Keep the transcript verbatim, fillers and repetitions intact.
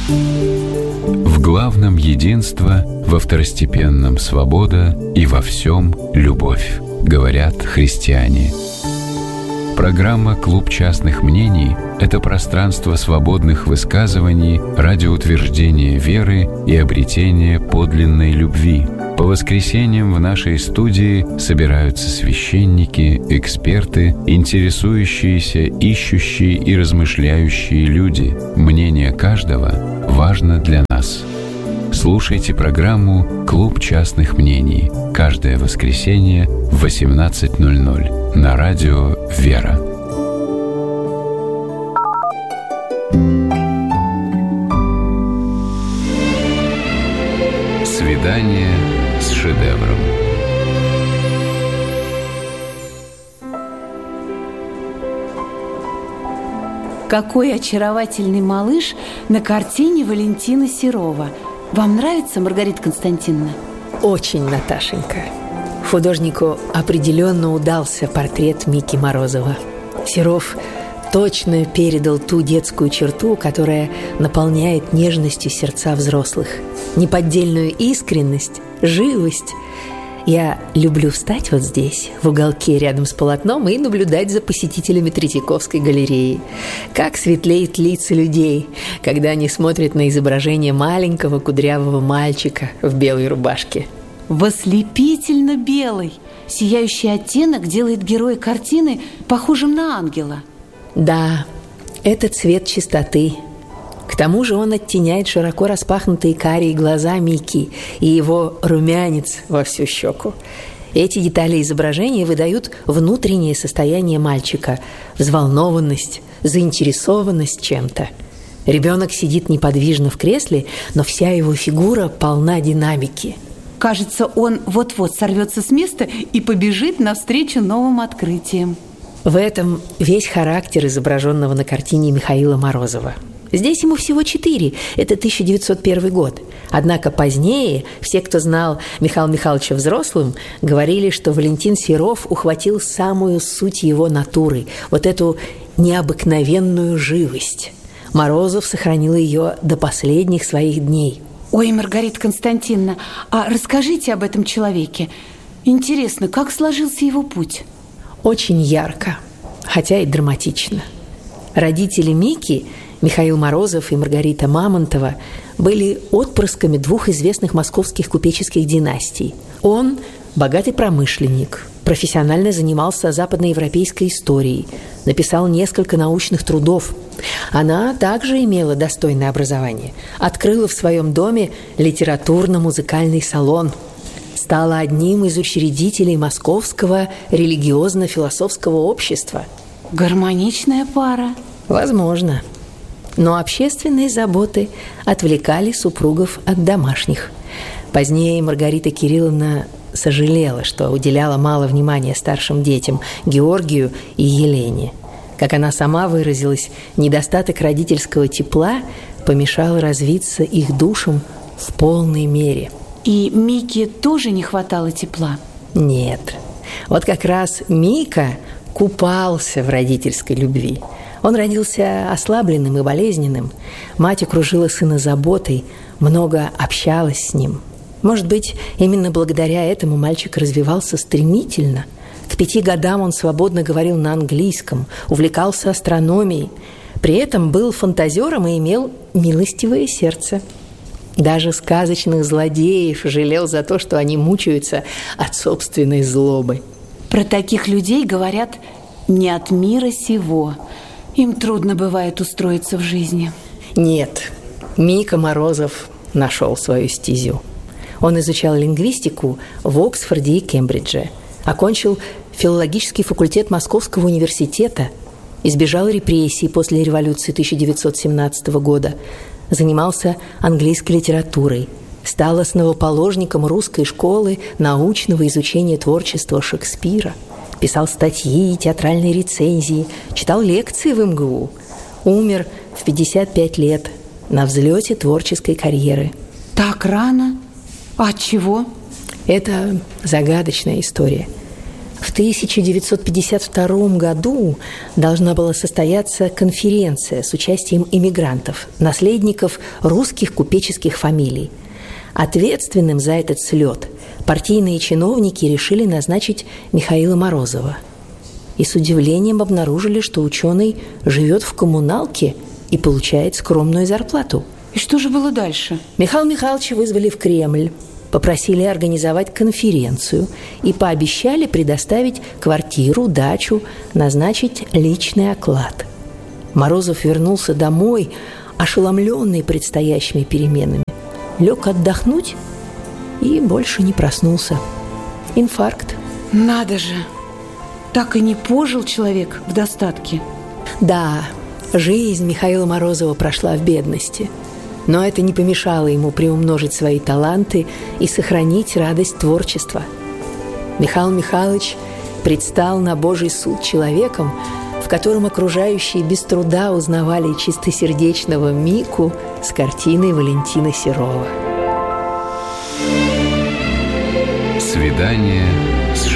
В главном единство, во второстепенном свобода и во всем любовь, говорят христиане. Программа «Клуб частных мнений» – это пространство свободных высказываний ради утверждения веры и обретения подлинной любви. По воскресеньям в нашей студии собираются священники, эксперты, интересующиеся, ищущие и размышляющие люди. Мнение каждого важно для нас. Слушайте программу «Клуб частных мнений» каждое воскресенье в восемнадцать ноль ноль на радио «Вера». Свидание с шедевром. Какой очаровательный малыш на картине Валентина Серова. Вам нравится, Маргарита Константиновна? Очень, Наташенька. Художнику определенно удался портрет Мики Морозова. Серов точно передал ту детскую черту, которая наполняет нежностью сердца взрослых. Неподдельную искренность, живость. Я люблю встать вот здесь, в уголке рядом с полотном, и наблюдать за посетителями Третьяковской галереи. Как светлеют лица людей, когда они смотрят на изображение маленького кудрявого мальчика в белой рубашке. В ослепительно белый. Сияющий оттенок делает героя картины похожим на ангела. Да, это цвет чистоты. К тому же он оттеняет широко распахнутые карие глаза Мики и его румянец во всю щеку. Эти детали изображения выдают внутреннее состояние мальчика, взволнованность, заинтересованность чем-то. Ребенок сидит неподвижно в кресле, но вся его фигура полна динамики. Кажется, он вот-вот сорвется с места и побежит навстречу новым открытиям. В этом весь характер изображенного на картине Михаила Морозова. Здесь ему всего четыре, это тысяча девятьсот первый год. Однако позднее все, кто знал Михаила Михайловича взрослым, говорили, что Валентин Серов ухватил самую суть его натуры, вот эту необыкновенную живость. Морозов сохранил ее до последних своих дней. Ой, Маргарита Константиновна, а расскажите об этом человеке. Интересно, как сложился его путь? Очень ярко, хотя и драматично. Родители Мики, Михаил Морозов и Маргарита Мамонтова, были отпрысками двух известных московских купеческих династий. Он – богатый промышленник, профессионально занимался западноевропейской историей, написал несколько научных трудов. Она также имела достойное образование, открыла в своем доме литературно-музыкальный салон, стала одним из учредителей Московского религиозно-философского общества. Гармоничная пара. Возможно. Но общественные заботы отвлекали супругов от домашних. Позднее Маргарита Кирилловна сожалела, что уделяла мало внимания старшим детям Георгию и Елене. Как она сама выразилась, недостаток родительского тепла помешал развиться их душам в полной мере. И Мике тоже не хватало тепла? Нет. Вот как раз Мика купался в родительской любви. Он родился ослабленным и болезненным. Мать окружила сына заботой, много общалась с ним. Может быть, именно благодаря этому мальчик развивался стремительно. К пяти годам он свободно говорил на английском, увлекался астрономией. При этом был фантазером и имел милостивое сердце. Даже сказочных злодеев жалел за то, что они мучаются от собственной злобы. Про таких людей говорят «не от мира сего». Им трудно бывает устроиться в жизни. Нет, Мика Морозов нашел свою стезю. Он изучал лингвистику в Оксфорде и Кембридже, окончил филологический факультет Московского университета, избежал репрессий после революции тысяча девятьсот семнадцатого года, занимался английской литературой, стал основоположником русской школы научного изучения творчества Шекспира, писал статьи и театральные рецензии, читал лекции в эм гэ у. Умер в пятьдесят пять лет на взлете творческой карьеры. Так рано? А от чего? Это загадочная история. В тысяча девятьсот пятьдесят втором году должна была состояться конференция с участием иммигрантов, наследников русских купеческих фамилий. Ответственным за этот слет партийные чиновники решили назначить Михаила Морозова. И с удивлением обнаружили, что ученый живет в коммуналке и получает скромную зарплату. И что же было дальше? Михаила Михайловича вызвали в Кремль, попросили организовать конференцию и пообещали предоставить квартиру, дачу, назначить личный оклад. Морозов вернулся домой, ошеломленный предстоящими переменами. Лег отдохнуть и больше не проснулся. Инфаркт. Надо же! Так и не пожил человек в достатке. Да, жизнь Михаила Морозова прошла в бедности. Но это не помешало ему приумножить свои таланты и сохранить радость творчества. Михаил Михайлович предстал на Божий суд человеком, в котором окружающие без труда узнавали чистосердечного Мику с картиной Валентина Серова. Свидание